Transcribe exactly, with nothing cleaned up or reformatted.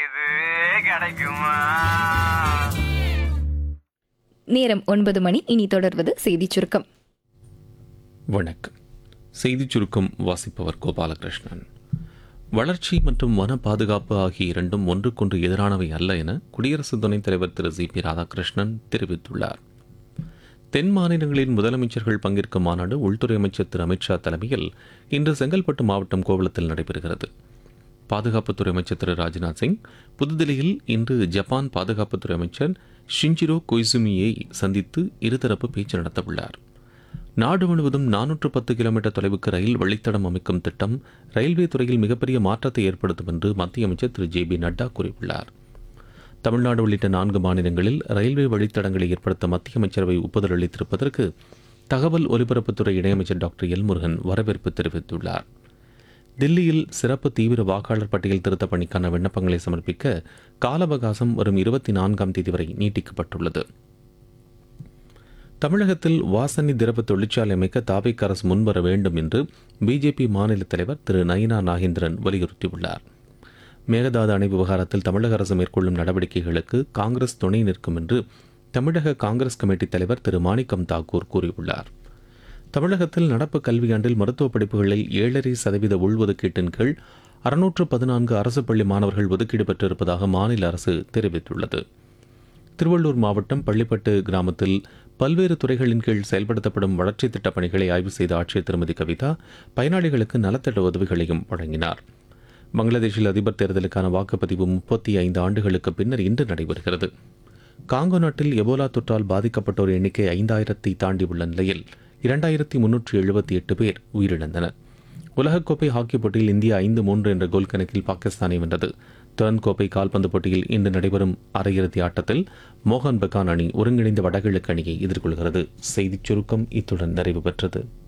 இது கிடைக்குமா? நேரம் ஒன்பது மணி. இனி தொடர்வது செய்திச் சுருக்கம். வணக்கம். செய்திச் சுருக்கம் வாசிப்பவர் கோபாலகிருஷ்ணன். வளர்ச்சி மற்றும் வன பாதுகாப்பு ஆகிய இரண்டும் ஒன்றுக்கொன்று எதிரானவை அல்ல என குடியரசு துணைத் தலைவர் திரு சி பி ராதாகிருஷ்ணன் தெரிவித்துள்ளார். தென் மாநிலங்களின் முதலமைச்சர்கள் பங்கேற்கும் மாநாடு உள்துறை அமைச்சர் திரு அமித்ஷா தலைமையில் இன்று செங்கல்பட்டு மாவட்டம் கோவளத்தில் நடைபெறுகிறது. பாதுகாப்புத்துறை அமைச்சர் திரு ராஜ்நாத் சிங் புதுதில்லியில் இன்று ஜப்பான் பாதுகாப்புத்துறை அமைச்சர் ஷிஞ்சிரோ கொய்சுமியை சந்தித்து இருதரப்பு பேச்சு நடத்தவுள்ளார். நாடு முழுவதும் நானூற்று பத்து கிலோமீட்டர் தொலைவுக்கு ரயில் வழித்தடம் அமைக்கும் திட்டம் ரயில்வே துறையில் மிகப்பெரிய மாற்றத்தை ஏற்படுத்தும் என்று மத்திய அமைச்சர் திரு ஜே பி நட்டா கூறியுள்ளார். தமிழ்நாடு உள்ளிட்ட நான்கு மாநிலங்களில் ரயில்வே வழித்தடங்களை ஏற்படுத்த மத்திய அமைச்சரவை ஒப்புதல் அளித்திருப்பதற்கு தகவல் ஒலிபரப்புத்துறை இணையமைச்சர் டாக்டர் எல் முருகன் வரவேற்பு தெரிவித்துள்ளார். தில்லியில் சிறப்பு தீவிர வாக்காளர் பட்டியல் திருத்த பணிக்கான விண்ணப்பங்களை சமர்ப்பிக்க கால அவகாசம் வரும் இருபத்தி நான்காம் தேதி வரை நீட்டிக்கப்பட்டுள்ளது. தமிழகத்தில் வாசனை திரவ தொழிற்சாலை அமைக்க தாவேக் அரசு முன்வர வேண்டும் என்று பிஜேபி மாநில தலைவர் திரு நயினா நாகேந்திரன் வலியுறுத்தியுள்ளார். மேகதாது அணை விவகாரத்தில் தமிழக அரசு மேற்கொள்ளும் நடவடிக்கைகளுக்கு காங்கிரஸ் துணை நிற்கும் என்று தமிழக காங்கிரஸ் கமிட்டி தலைவர் திரு மாணிக்கம் தாக்கூர் கூறியுள்ளார். தமிழகத்தில் நடப்பு கல்வியாண்டில் மருத்துவ படிப்புகளில் ஏழரை சதவீத உள்ஒதுக்கீட்டின் கீழ் அறுநூற்று பதினான்கு அரசு பள்ளி மாணவர்கள் ஒதுக்கீடு பெற்றிருப்பதாக மாநில அரசு தெரிவித்துள்ளது. திருவள்ளூர் மாவட்டம் பள்ளிப்பட்டு கிராமத்தில் பல்வேறு துறைகளின் கீழ் செயல்படுத்தப்படும் வளர்ச்சித் திட்டப் பணிகளை ஆய்வு செய்த ஆட்சியர் திருமதி கவிதா பயனாளிகளுக்கு நலத்திட்ட உதவிகளையும் வழங்கினார். பங்களாதேஷில் அதிபர் தேர்தலுக்கான வாக்குப்பதிவு முப்பத்தி ஐந்து ஆண்டுகளுக்கு பின்னர் இன்று நடைபெறுகிறது. காங்கோ நாட்டில் எபோலா தொற்றால் பாதிக்கப்பட்டோர் எண்ணிக்கை ஐந்தாயிரத்தை தாண்டியுள்ள நிலையில் இரண்டாயிரத்தி முன்னூற்றி எழுபத்தி எட்டு பேர் உயிரிழந்தனர். உலகக்கோப்பை ஹாக்கி போட்டியில் இந்தியா ஐந்து மூன்று என்ற கோல் கணக்கில் பாகிஸ்தானை வென்றது. துரந்த் கோப்பை கால்பந்து போட்டியில் இன்று நடைபெறும் அரையிறுதி ஆட்டத்தில் மோகன் பகான் அணி ஒருங்கிணைந்த வடகிழக்கு அணியை எதிர்கொள்கிறது. செய்திச் சுருக்கம் இத்துடன் நிறைவு பெற்றது.